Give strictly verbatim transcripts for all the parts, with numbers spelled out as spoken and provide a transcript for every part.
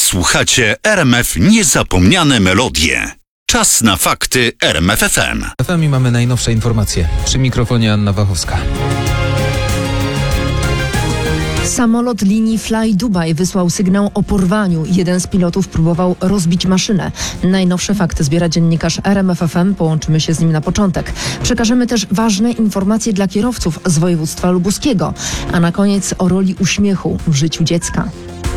Słuchacie R M F Niezapomniane Melodie. Czas na fakty R M F F M. F M i mamy najnowsze informacje. Przy mikrofonie Anna Wachowska. Samolot linii Fly Dubai wysłał sygnał o porwaniu. Jeden z pilotów próbował rozbić maszynę. Najnowsze fakty zbiera dziennikarz R M F F M. Połączymy się z nim na początek. Przekażemy też ważne informacje dla kierowców z województwa lubuskiego. A na koniec o roli uśmiechu w życiu dziecka.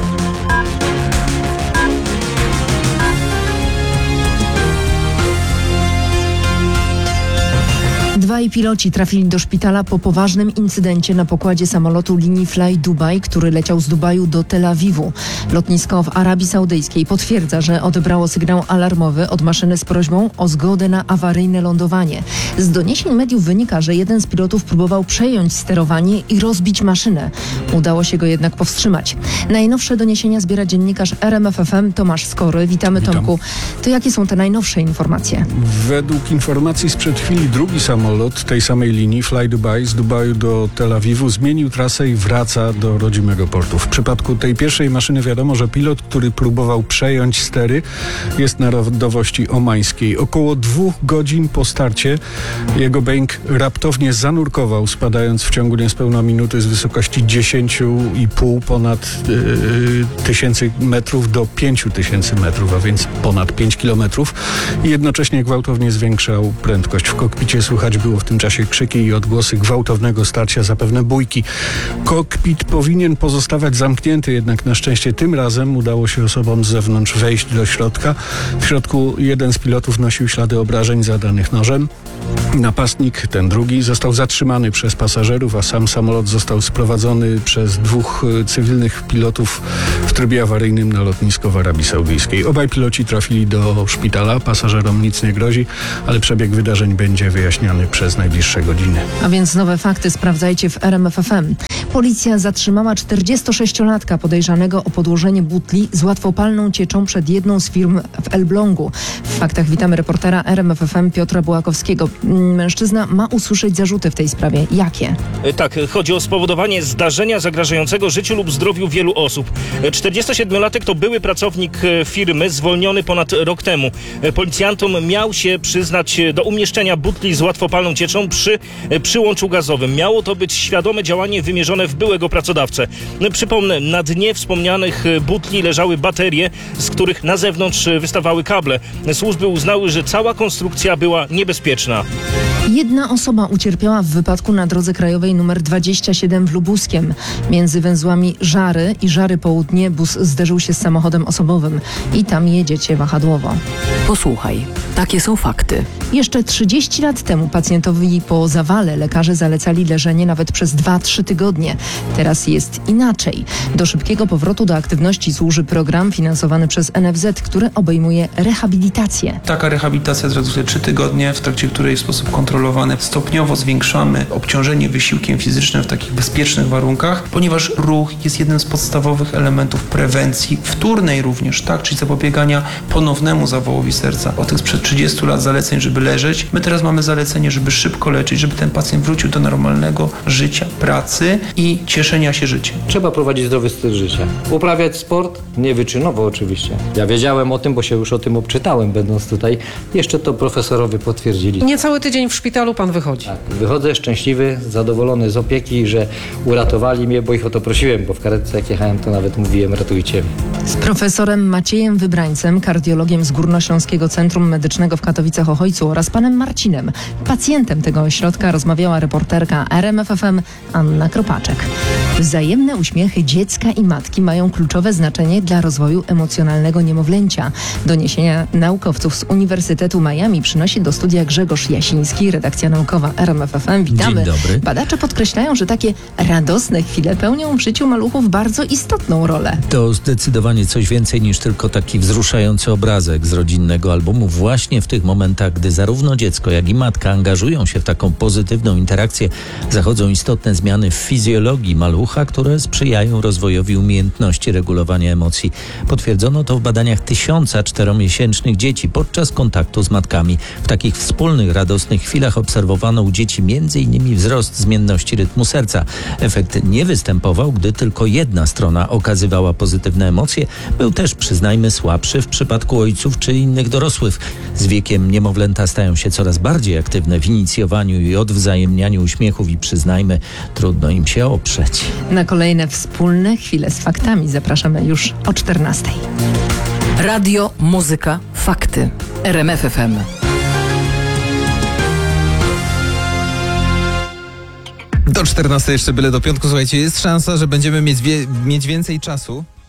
Dwaj piloci trafili do szpitala po poważnym incydencie na pokładzie samolotu linii Fly Dubai, który leciał z Dubaju do Tel Awiwu. Lotnisko w Arabii Saudyjskiej potwierdza, że odebrało sygnał alarmowy od maszyny z prośbą o zgodę na awaryjne lądowanie. Z doniesień mediów wynika, że jeden z pilotów próbował przejąć sterowanie i rozbić maszynę. Udało się go jednak powstrzymać. Najnowsze doniesienia zbiera dziennikarz R M F F M Tomasz Skory. Witamy, Witam. Tomku. To jakie są te najnowsze informacje? Według informacji sprzed chwili drugi samolot tej samej linii Fly Dubai z Dubaju do Tel Awiwu zmienił trasę i wraca do rodzimego portu. W przypadku tej pierwszej maszyny wiadomo, że pilot, który próbował przejąć stery, jest narodowości omańskiej. Około dwóch godzin po starcie jego Boeing raptownie zanurkował, spadając w ciągu niespełna minuty z wysokości dziesięć i pół ponad yy, tysięcy metrów do pięć tysięcy metrów, a więc ponad pięć kilometrów, i jednocześnie gwałtownie zwiększał prędkość. W kokpicie słychać było w tym czasie krzyki i odgłosy gwałtownego starcia, zapewne bójki. Kokpit powinien pozostawać zamknięty, jednak na szczęście tym razem udało się osobom z zewnątrz wejść do środka. W środku jeden z pilotów nosił ślady obrażeń zadanych nożem. Napastnik, ten drugi, został zatrzymany przez pasażerów, a sam samolot został sprowadzony przez dwóch cywilnych pilotów w trybie awaryjnym na lotnisko w Arabii Saudyjskiej. Obaj piloci trafili do szpitala, pasażerom nic nie grozi, ale przebieg wydarzeń będzie wyjaśniany przez najbliższe godziny. A więc nowe fakty sprawdzajcie w R M F F M. Policja zatrzymała czterdziestosześciolatka podejrzanego o podłożenie butli z łatwopalną cieczą przed jedną z firm w Elblągu. W faktach witamy reportera R M F F M Piotra Bułakowskiego. Mężczyzna ma usłyszeć zarzuty w tej sprawie. Jakie? Tak, chodzi o spowodowanie zdarzenia zagrażającego życiu lub zdrowiu wielu osób. czterdziestosiedmiolatek to były pracownik firmy, zwolniony ponad rok temu. Policjantom miał się przyznać do umieszczenia butli z łatwopalną cieczą przy przyłączu gazowym. Miało to być świadome działanie wymierzone w byłego pracodawcę. Przypomnę, na dnie wspomnianych butli leżały baterie, z których na zewnątrz wystawały kable. Służby uznały, że cała konstrukcja była niebezpieczna. Jedna osoba ucierpiała w wypadku na drodze krajowej nr dwadzieścia siedem w Lubuskiem. Między węzłami Żary i Żary Południe bus zderzył się z samochodem osobowym i tam jedziecie wahadłowo. Posłuchaj, takie są fakty. Jeszcze trzydzieści lat temu pacjentowi po zawale lekarze zalecali leżenie nawet przez dwa trzy tygodnie. Teraz jest inaczej. Do szybkiego powrotu do aktywności służy program finansowany przez N F Z, który obejmuje rehabilitację. Taka rehabilitacja trwa trzy tygodnie, w trakcie której w sposób kontrolowany stopniowo zwiększamy obciążenie wysiłkiem fizycznym w takich bezpiecznych warunkach, ponieważ ruch jest jednym z podstawowych elementów prewencji, wtórnej również, tak, czyli zapobiegania ponownemu zawołowi serca. O tych sprzed trzydziestu lat zaleceń, żeby leżeć, my teraz mamy zalecenie, żeby szybko leczyć, żeby ten pacjent wrócił do normalnego życia, pracy i cieszenia się życiem. Trzeba prowadzić zdrowy styl życia. Uprawiać sport, nie wyczynowo oczywiście. Ja wiedziałem o tym, bo się już o tym obczytałem, będąc tutaj. Jeszcze to profesorowie potwierdzili. Niecały tydzień w szpitalu pan wychodzi. Tak, wychodzę szczęśliwy, zadowolony z opieki, że uratowali mnie, bo ich o to prosiłem, bo w karetce jak jechałem, to nawet mówiłem, ratujcie mnie. Z profesorem Maciejem Wybrańcem, kardiologiem z Górnośląskiego Centrum Medycznego w Katowicach-Ochojcu, oraz panem Marcinem, pacjentem tego ośrodka, rozmawiała reporterka R M F F M Anna Kropaczek. Wzajemne uśmiechy dziecka i matki mają kluczowe znaczenie dla rozwoju emocjonalnego niemowlęcia. Doniesienia naukowców z Uniwersytetu Miami przynosi do studia Grzegorz Jasiński, redakcja naukowa R M F F M. Witamy. Dzień dobry. Badacze podkreślają, że takie radosne chwile pełnią w życiu maluchów bardzo istotną rolę. To zdecydowanie coś więcej niż tylko taki wzruszający obrazek z rodzinnego albumu. Właśnie w tych momentach, gdy zarówno dziecko, jak i matka angażują się w taką pozytywną interakcję, zachodzą istotne zmiany w fizjologii malucha, które sprzyjają rozwojowi umiejętności regulowania emocji. Potwierdzono to w badaniach tysiąca czteromiesięcznych dzieci podczas kontaktu z matkami. W takich wspólnych, radosnych chwilach obserwowano u dzieci między innymi wzrost zmienności rytmu serca. Efekt nie występował, gdy tylko jedna strona okazywała pozytywne emocje, interakcje, był też, przyznajmy, słabszy w przypadku ojców czy innych dorosłych. Z wiekiem niemowlęta stają się coraz bardziej aktywne w inicjowaniu i odwzajemnianiu uśmiechów i przyznajmy, trudno im się oprzeć. Na kolejne wspólne chwile z faktami zapraszamy już o czternastej. Radio, muzyka, fakty. R M F F M. Do czternastej jeszcze byle do piątku. Słuchajcie, jest szansa, że będziemy mieć, wie, mieć więcej czasu